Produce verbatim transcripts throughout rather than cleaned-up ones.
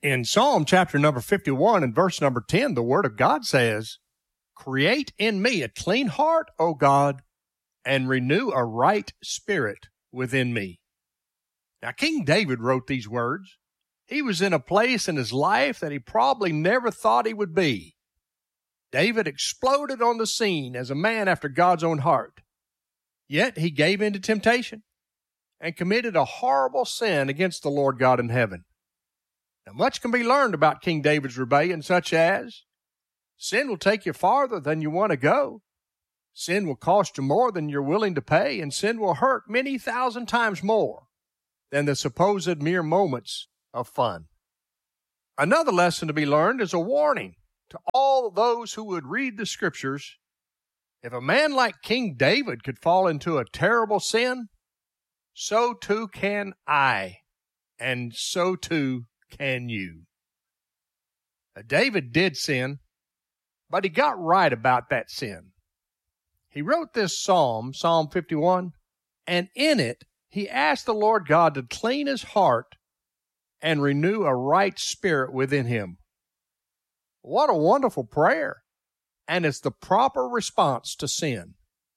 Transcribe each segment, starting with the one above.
In Psalm chapter number fifty-one and verse number ten, the Word of God says, "Create in me a clean heart, O God, and renew a right spirit within me." Now, King David wrote these words. He was in a place in his life that he probably never thought he would be. David exploded on the scene as a man after God's own heart. Yet he gave in to temptation and committed a horrible sin against the Lord God in heaven. Now, much can be learned about King David's rebellion, such as sin will take you farther than you want to go. Sin will cost you more than you're willing to pay, and sin will hurt many thousand times more than the supposed mere moments of fun. Another lesson to be learned is a warning to all those who would read the Scriptures. If a man like King David could fall into a terrible sin, so too can I, and so too can you. Now, David did sin, but he got right about that sin. He wrote this psalm, Psalm fifty-one, and in it, he asked the Lord God to clean his heart and renew a right spirit within him. What a wonderful prayer, and it's the proper response to sin.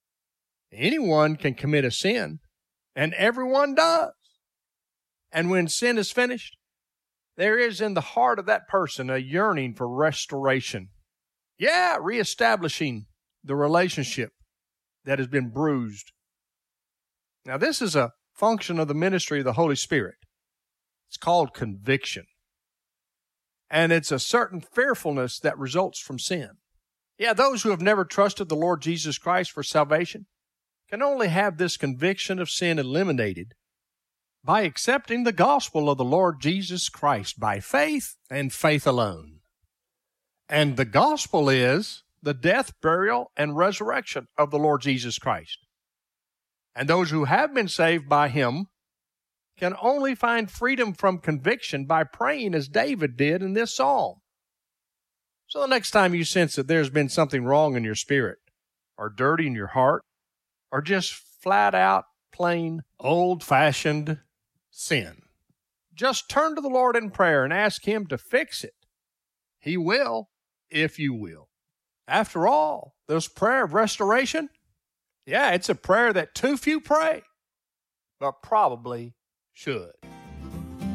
Anyone can commit a sin, and everyone does. And when sin is finished, there is in the heart of that person a yearning for restoration. Yeah, reestablishing the relationship that has been bruised. Now, this is a function of the ministry of the Holy Spirit. It's called conviction. And it's a certain fearfulness that results from sin. Yeah, those who have never trusted the Lord Jesus Christ for salvation can only have this conviction of sin eliminated by accepting the gospel of the Lord Jesus Christ by faith and faith alone. And the gospel is the death, burial, and resurrection of the Lord Jesus Christ. And those who have been saved by him can only find freedom from conviction by praying as David did in this psalm. So the next time you sense that there's been something wrong in your spirit, or dirty in your heart, or just flat out, plain, old-fashioned sin, just turn to the Lord in prayer and ask him to fix it. He will, if you will. After all, this prayer of restoration, yeah, it's a prayer that too few pray, but probably should.